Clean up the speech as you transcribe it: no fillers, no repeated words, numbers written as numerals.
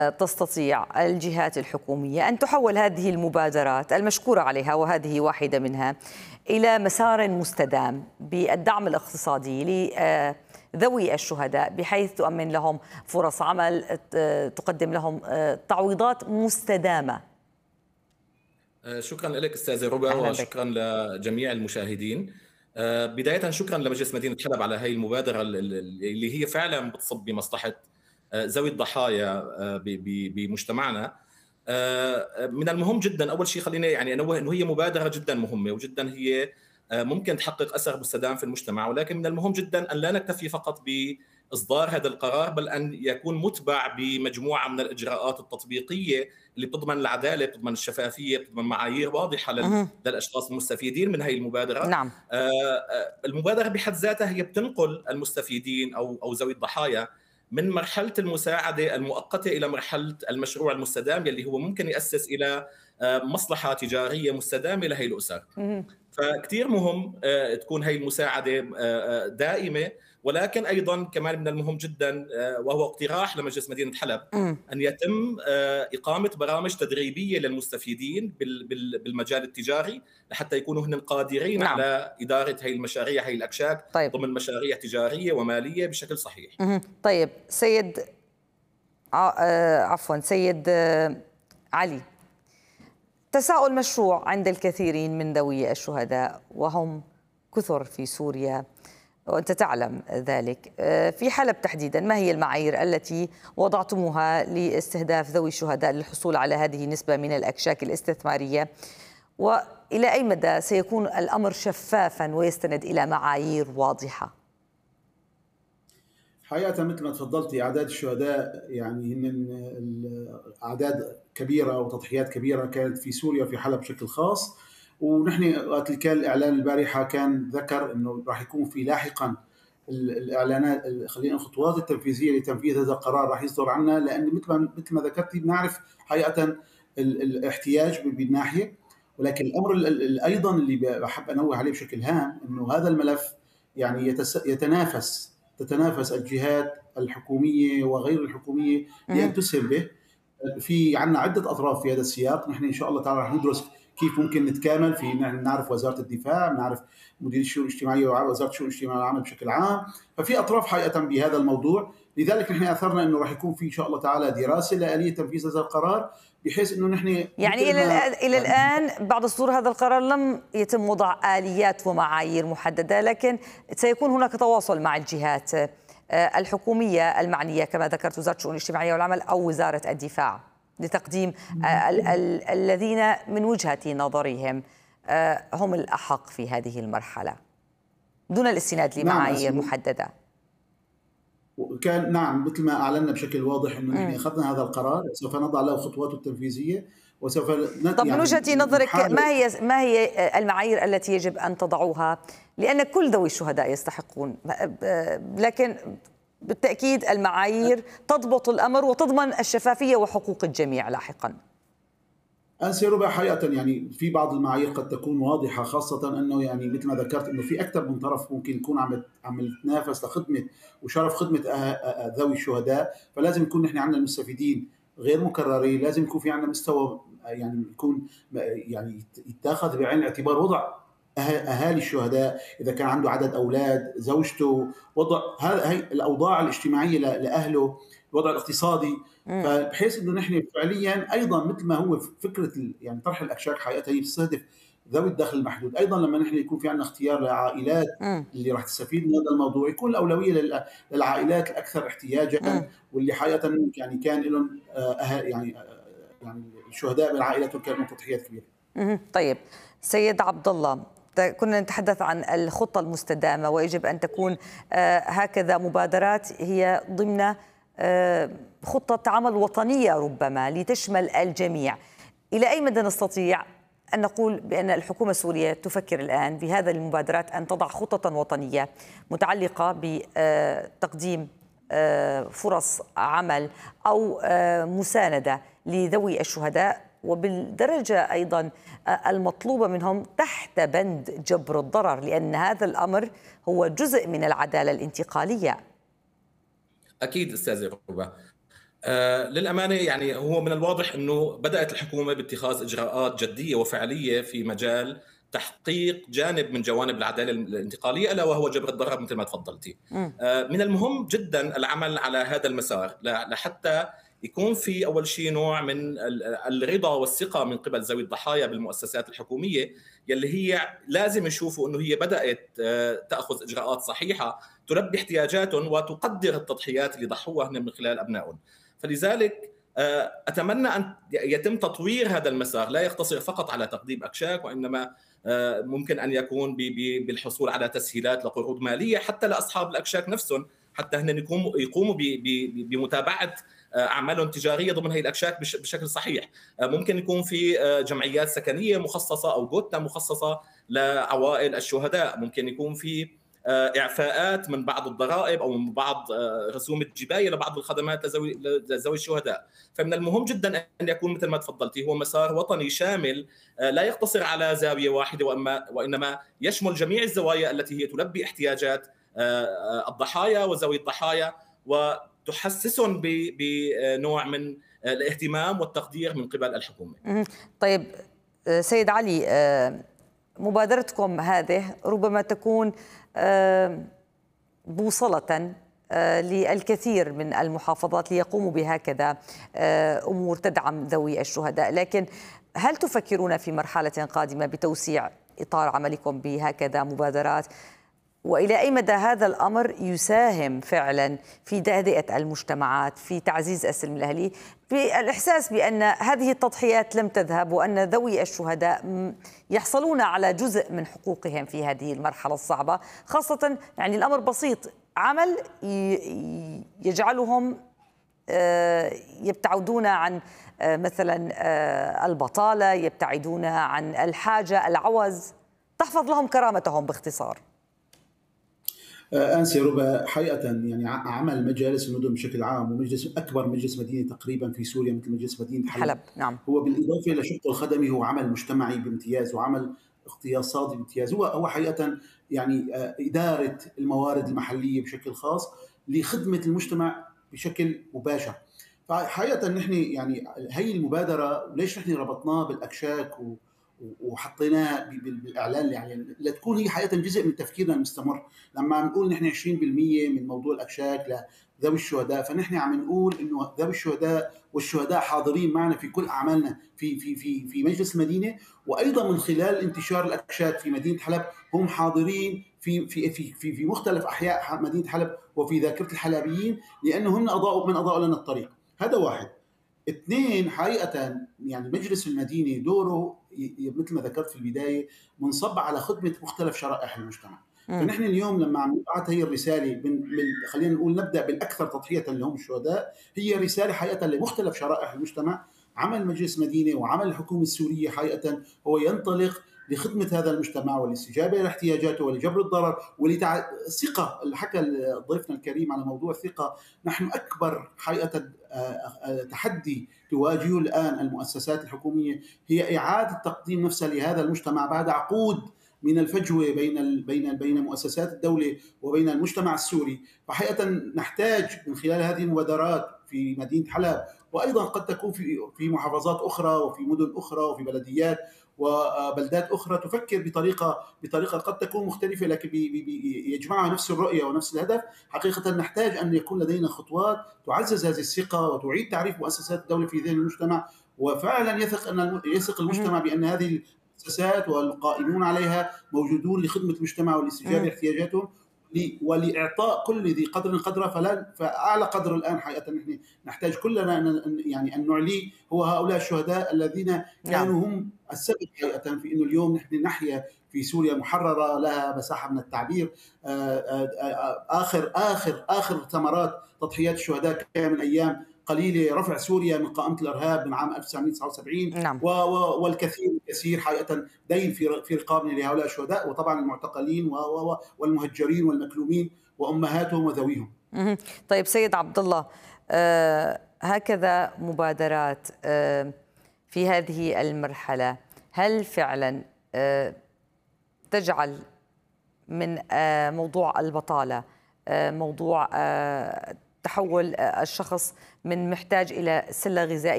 تستطيع الجهات الحكومية أن تحول هذه المبادرات المشكورة عليها، وهذه واحدة منها، إلى مسار مستدام بالدعم الاقتصادي لذوي الشهداء، بحيث تؤمن لهم فرص عمل، تقدم لهم تعويضات مستدامة؟ شكرا لك أستاذة ربا، أهلا بك. وشكرا لجميع المشاهدين. بداية شكرا لمجلس مدينة حلب على هذه المبادرة اللي هي فعلا بتصب بمصلحة ذوي الضحايا بمجتمعنا. من المهم جدا، أول شيء خليني يعني أنوه أنه هي مبادرة جدا مهمة، وجدا هي ممكن تحقق أثر مستدام في المجتمع، ولكن من المهم جدا أن لا نكتفي فقط بإصدار هذا القرار، بل أن يكون متبع بمجموعة من الإجراءات التطبيقية اللي بتضمن العدالة، بتضمن الشفافية، بتضمن معايير واضحة للأشخاص المستفيدين من هذه المبادرة. نعم. المبادرة بحد ذاتها هي بتنقل المستفيدين أو ذوي الضحايا من مرحلة المساعدة المؤقتة إلى مرحلة المشروع المستدام، يلي هو ممكن يأسس إلى مصلحة تجارية مستدامة لهي الأسر. فكتير مهم تكون هي المساعدة دائمة، ولكن أيضا كمان من المهم جدا، وهو اقتراح لمجلس مدينة حلب، أن يتم إقامة برامج تدريبية للمستفيدين بالمجال التجاري، لحتى يكونوا هن قادرين نعم. على إدارة هي المشاريع، هي الأكشاك، طيب. ضمن مشاريع تجارية ومالية بشكل صحيح. طيب سيد عفوا سيد علي، تساؤل مشروع عند الكثيرين من ذوي الشهداء، وهم كثر في سوريا وأنت تعلم ذلك. في حلب تحديدا، ما هي المعايير التي وضعتموها لاستهداف ذوي الشهداء للحصول على هذه النسبة من الأكشاك الاستثمارية؟ وإلى أي مدى سيكون الأمر شفافا ويستند إلى معايير واضحة؟ حقيقة مثل ما تفضلتي، أعداد الشهداء يعني هن أعداد كبيرة وتضحيات كبيرة كانت في سوريا وفي حلب بشكل خاص. ونحن وقت اللي كان الإعلان البارحة كان ذكر أنه راح يكون في لاحقا الإعلانات، خلينا الخطوات التنفيذية لتنفيذ هذا القرار راح يصدر عنا، لأن مثل ما ذكرتي بنعرف حقيقة الاحتياج بالناحية، ولكن الأمر أيضا اللي بحب أنوه عليه بشكل هام أنه هذا الملف يعني تتنافس الجهات الحكومية وغير الحكومية لأن تسهم به. في عنا عدة أطراف في هذا السياق، نحن إن شاء الله تعالى رح ندرس كيف ممكن نتكامل في. نعرف وزارة الدفاع، نعرف مدير الشؤون الاجتماعية ووزارة الشؤون الاجتماعية والعمل بشكل عام، ففي أطراف حقيقة بهذا الموضوع. لذلك نحن أثرنا أنه رح يكون في إن شاء الله تعالى دراسة لآلية تنفيذ هذا القرار، بحيث أنه نحن يعني إلى الآن بعد صدور هذا القرار لم يتم وضع آليات ومعايير محددة، لكن سيكون هناك تواصل مع الجهات الحكومية المعنية كما ذكرت، وزارة الشؤون الاجتماعية والعمل أو وزارة الدفاع، لتقديم الذين من وجهة نظرهم هم الأحق في هذه المرحلة دون الاستناد لمعايير محددة. كان نعم مثل ما أعلنا بشكل واضح أنه نحن أخذنا هذا القرار، سوف نضع له خطواته التنفيذية وسوف طب من وجهة نظرك ما هي المعايير التي يجب أن تضعوها؟ لأن كل ذوي الشهداء يستحقون، لكن بالتأكيد المعايير تضبط الأمر وتضمن الشفافية وحقوق الجميع لاحقا. أنسي ربع حقيقة يعني في بعض المعايير قد تكون واضحة، خاصة أنه يعني مثل ما ذكرت أنه في أكثر من طرف ممكن يكون عم يتنافس لخدمة وشرف خدمة ذوي الشهداء، فلازم يكون نحن عندنا المستفيدين غير مكررين، لازم يكون في عندنا مستوى يعني يكون يعني يتاخذ بعين الاعتبار وضع أهالي الشهداء، إذا كان عنده عدد أولاد، زوجته، وضع هاي الأوضاع الاجتماعية لأهله، الوضع الاقتصادي، فبحيث انه نحن فعليا ايضا مثل ما هو فكره يعني طرح الاكشاك حقيقه هي بتستهدف ذوي الدخل المحدود، ايضا لما نحن يكون في عندنا اختيار لعائلات اللي راح تستفيد من هذا الموضوع، يكون الاولويه للعائلات الاكثر احتياجا واللي حقيقه يعني كان لهم يعني الشهداء من عائلاتهم كانوا تضحيات كبيره. طيب سيد عبد الله، كنا نتحدث عن الخطه المستدامه، ويجب ان تكون هكذا مبادرات هي ضمن خطة عمل وطنية ربما لتشمل الجميع. إلى أي مدى نستطيع أن نقول بأن الحكومة السورية تفكر الآن بهذا المبادرات أن تضع خطة وطنية متعلقة بتقديم فرص عمل أو مساندة لذوي الشهداء، وبالدرجة أيضا المطلوبة منهم تحت بند جبر الضرر، لأن هذا الأمر هو جزء من العدالة الانتقالية؟ أكيد أستاذ ربا، للأمانة يعني هو من الواضح أنه بدأت الحكومة باتخاذ إجراءات جدية وفعلية في مجال تحقيق جانب من جوانب العدالة الانتقالية، ألا وهو جبر الضرر مثل ما تفضلتي. من المهم جدا العمل على هذا المسار لحتى يكون في أول شيء نوع من الرضا والثقة من قبل ذوي الضحايا بالمؤسسات الحكومية، يلي هي لازم يشوفوا أنه هي بدأت تأخذ إجراءات صحيحة تلبي احتياجاتهم وتقدر التضحيات اللي ضحوها من خلال أبنائهم. فلذلك أتمنى أن يتم تطوير هذا المسار، لا يقتصر فقط على تقديم أكشاك، وإنما ممكن أن يكون بالحصول على تسهيلات لقروض مالية حتى لأصحاب الأكشاك نفسهم، حتى هن يقوموا بمتابعة أعمالهم التجارية ضمن هذه الأكشاك بشكل صحيح. ممكن يكون في جمعيات سكنية مخصصة أو جوتا مخصصة لعوائل الشهداء، ممكن يكون في إعفاءات من بعض الضرائب أو من بعض رسوم الجباية لبعض الخدمات لذوي الشهداء. فمن المهم جدا أن يكون مثل ما تفضلتي هو مسار وطني شامل، لا يقتصر على زاوية واحدة وإنما يشمل جميع الزوايا التي هي تلبي احتياجات الضحايا وذوي الضحايا، وتحسسهم بنوع من الاهتمام والتقدير من قبل الحكومة. طيب سيد علي، مبادرتكم هذه ربما تكون بوصلة للكثير من المحافظات ليقوموا بهكذا أمور تدعم ذوي الشهداء، لكن هل تفكرون في مرحلة قادمة بتوسيع إطار عملكم بهكذا مبادرات؟ وإلى أي مدى هذا الأمر يساهم فعلا في تهدئة المجتمعات، في تعزيز السلم الأهلي، في الإحساس بأن هذه التضحيات لم تذهب وأن ذوي الشهداء يحصلون على جزء من حقوقهم في هذه المرحلة الصعبة؟ خاصة يعني الأمر بسيط، عمل يجعلهم يبتعدون عن مثلا البطالة، يبتعدون عن الحاجة، العوز، تحفظ لهم كرامتهم باختصار. أنسي ربا حقيقة يعني عمل مجالس المدن بشكل عام ومجلس أكبر مجلس مديني تقريبا في سوريا مثل مجلس مدينة حلب، نعم، هو بالإضافة إلى شقه الخدمي هو عمل مجتمعي بامتياز وعمل اقتصادي بامتياز، هو حقيقة يعني إدارة الموارد المحلية بشكل خاص لخدمة المجتمع بشكل مباشر. فحقيقة نحن يعني هي المبادرة ليش نحن ربطناه بالأكشاك وحطيناه بالاعلان يعني لتكون هي حقيقه جزء من تفكيرنا المستمر. لما عم نقول نحن 20% من موضوع الاكشاك لذوي الشهداء، فنحن عم نقول انه ذوي الشهداء والشهداء حاضرين معنا في كل اعمالنا في مجلس المدينه، وايضا من خلال انتشار الاكشاك في مدينه حلب هم حاضرين في مختلف احياء مدينه حلب وفي ذاكره الحلبيين، لانه هم اضاءوا لنا الطريق. هذا واحد. اثنين، حقيقة يعني مجلس المدينة دوره مثل ما ذكرت في البداية منصب على خدمة مختلف شرائح المجتمع. فنحن اليوم لما عم نبعث هي الرسالة خلينا نقول نبدأ بالأكثر تضحية اللي هم الشهداء، هي رسالة حقيقة لمختلف شرائح المجتمع. عمل مجلس مدينة وعمل الحكومة السورية حقيقة هو ينطلق لخدمة هذا المجتمع والاستجابة لاحتياجاته ولجبر الضرر الثقة اللي حكى ضيفنا الكريم على موضوع الثقة. نحن أكبر حقيقة تحدي تواجهه الآن المؤسسات الحكومية هي إعادة تقديم نفسها لهذا المجتمع بعد عقود من الفجوة بين مؤسسات الدولة وبين المجتمع السوري. فحقيقة نحتاج من خلال هذه المبادرات في مدينة حلب، وأيضا قد تكون في محافظات أخرى وفي مدن أخرى وفي بلديات وبلدات أخرى تفكر بطريقة قد تكون مختلفة لكن يجمعها نفس الرؤية ونفس الهدف. حقيقة نحتاج أن يكون لدينا خطوات تعزز هذه الثقة وتعيد تعريف مؤسسات الدولة في ذهن المجتمع، وفعلا يثق المجتمع بأن هذه المؤسسات والقائمون عليها موجودون لخدمة المجتمع والاستجابة لاحتياجاتهم ولإعطاء كل ذي قدر قدره. فأعلى قدر الآن حقيقة نحن نحتاج كلنا أن نعلي هو هؤلاء الشهداء الذين كانوا هم السبب حقيقة في أنه اليوم نحن نحيا في سوريا محررة لها مساحة من التعبير. آخر ثمرات تضحيات الشهداء كان من أيام قليلة رفع سوريا من قائمة الإرهاب من عام 1979. نعم. والكثير حقيقة دين في رقابنا لهؤلاء الشهداء، وطبعا المعتقلين والمهجرين والمكلومين وأمهاتهم وذويهم. طيب سيد عبد الله، هكذا مبادرات في هذه المرحلة هل فعلا تجعل من موضوع البطالة، موضوع تحول الشخص من محتاج إلى سلة غذائية